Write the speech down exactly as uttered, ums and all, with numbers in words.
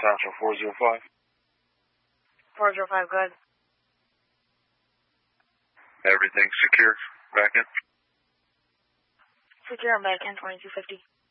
Central four zero five. four zero five, good. Everything secure. Back in. Secure and back in, twenty-two fifty.